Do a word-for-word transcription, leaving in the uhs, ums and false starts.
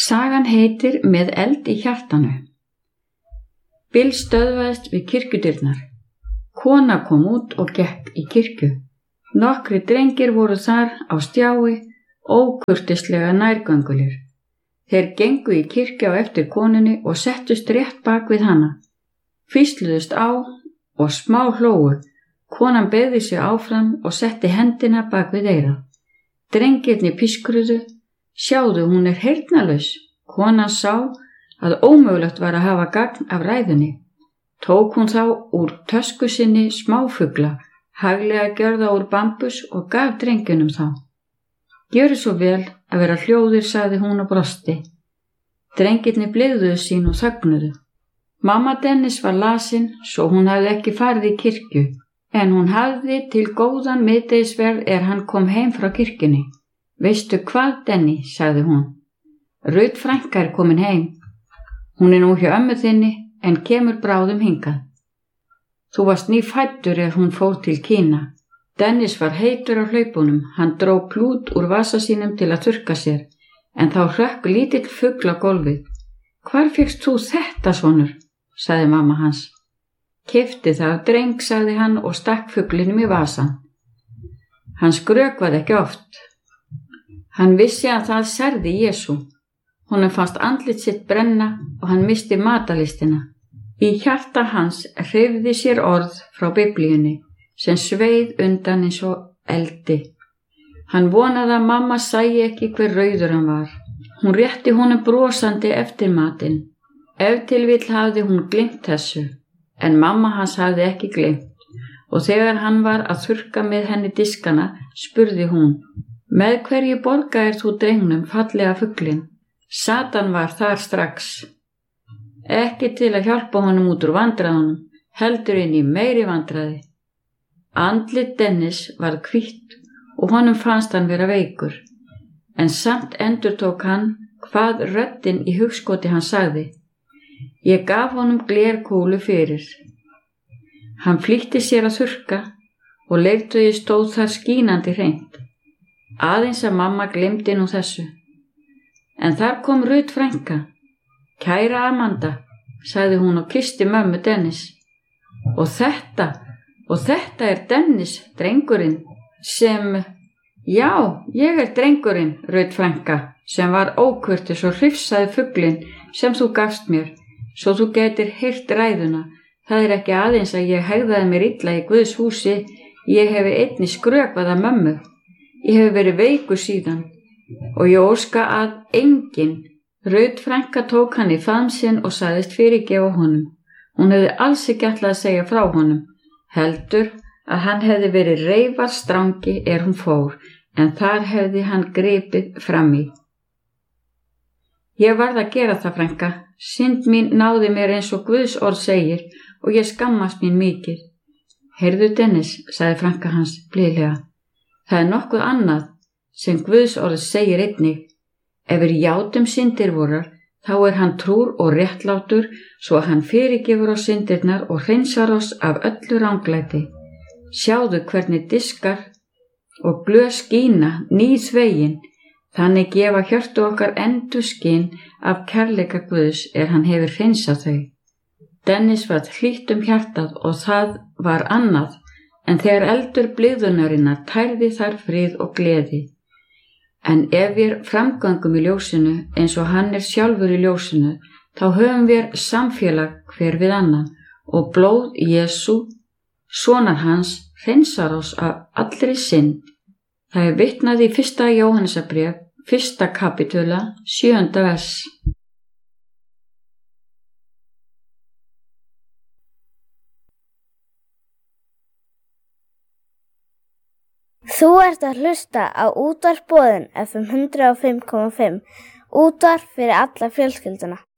Sagan heitir Með eld í hjartanu. Bill stöðvaðist við kirkjudyrnar. Kona kom út og gekk í kirkju. Nokkri drengir voru þar á stjái, ókurteislega nærgöngulir. Þeir gengu í kirkju á eftir konunni og settust rétt bak við hana. Hvísluðust á og smá hlógu. Konan beygði sig áfram og setti hendina bak við eyrað. Drengirnir pískruðu. Sjáðu, hún er heyrnarlaus. Konan sá að ómögulegt var að hafa gagn af ræðunni. Tók hún þá úr tösku sinni smáfugla, haglega gjörða úr bambus og gaf drengjunum þá. Gjöru svo vel að vera hljóðir, sagði hún og brosti. Drengirnir blygðuðu sín og þögnuðu. Mamma Dennis var lasin, svo hún hafði ekki farið í kirkju, en hún hafði til góðan miðdegisverð er hann kom heim frá kirkjunni. Veistu hvað, Denny, sagði hún. Rut frænka er komin heim. Hún er nú hjá ömmu þinni, en kemur bráðum hingað. Þú varst nýfæddur ef hún fór til Kína. Dennis var heitur á hlaupunum, hann dró klút úr vasa sínum til að þurrka sér, en þá hrökk lítill fugl á gólfið. Hvar fékkst þú þetta, sonur? Sagði mamma hans. Keypti það af dreng, sagði hann og stakk fuglinum í vasan. Hann skrökvaði ekki oft. Hann vissi að það særði Jesú. Honum fannst andlit sitt brenna og hann misti matalistina. Í hjarta hans hreyfði sér orð frá Biblíunni sem sveið undan eins og eldi. Hann vonaði að mamma sæi ekki hver rauður hann var. Hún rétti honum brosandi eftir matinn. Ef til vill hafði hún gleymt þessu, en mamma hans hafði ekki gleymt. Og þegar hann var að þurrka með henni diskana, spurði hún, með hverju borgaðir þú drengnum fallega fuglinn? Satan var þar strax. Ekki til að hjálpa honum út úr vandræðunum, heldur inn í meiri vandræði. Andlit Dennis var hvítt og honum fannst hann vera veikur, en samt endurtók hann hvað röddin í hugskoti hann sagði. Ég gaf honum glerkúlu fyrir. Hann flýtti sér að þurrka og leirtögi stóð þar skínandi hreint. Aðeins að mamma gleymdi nú þessu. En þar kom Rut frænka. Kæra Amanda, sagði hún og kyssti mömmu Dennis. Og þetta, og þetta er Dennis, drengurinn, sem, já, ég er drengurinn, Rut frænka, sem var ókurteis og hrifsaði fuglinn sem þú gafst mér, svo þú getur heyrt ræðuna. Það er ekki aðeins að ég hegðaði mér illa í Guðs húsi, ég hefi einnig skrökvað að mömmu. Ég hefi verið veikur síðan og ég óska að enginn. Rut frænka tók hann í faðm sinn og sagðist fyrirgefa honum. Hún hefði alls ekki ætlað að segja frá honum, heldur að hann hefði verið reifarstrangi er hún fór, en þar hefði hann gripið fram í. Ég varð að gera það, frænka. Synd mín náði mér eins og Guðs orð segir og ég skammast mín mikið. Heyrðu, Dennis, sagði frænka hans blíðlega. Það er nokkuð annað sem Guðs orð segir einnig. Ef við játum syndir vorar, þá er hann trúr og réttlátur, svo að hann fyrirgefur á syndirnar og hreinsar oss af öllu ranglæti. Sjáðu hvernig diskar og glös skína nýþvegin, þannig gefa hjörtu okkar endurskinn af kærleika Guðs er hann hefur hreinsað þau. Dennis var hlýtt um hjartað og það var annað, en þegar eldur blygðunarinnar tærði þar frið og gleði. En ef við framgöngum í ljósinu eins og hann er sjálfur í ljósinu, þá höfum við samfélag hver við annan og blóð Jesú, sonar hans, hreinsar oss af allri synd. Það er vitnað í fyrsta Jóhannesarbréf, fyrsta kapitula, sjöunda vers. Þú ert að hlusta á útvarp Boðin F M hundrað og fimm komma fimm, útvarp fyrir alla fjölskylduna.